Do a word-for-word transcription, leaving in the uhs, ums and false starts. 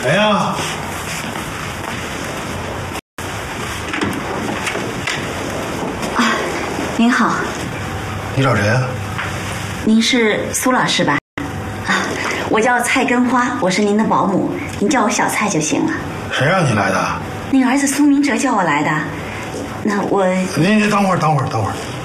谁呀？ 啊，您好。 你找谁呀？ 您是苏老师吧？啊，我叫蔡根花，我是您的保姆，您叫我小蔡就行了。 谁让你来的？ 您儿子苏明哲叫我来的。那我…… 您您等会儿，等会儿，等会儿。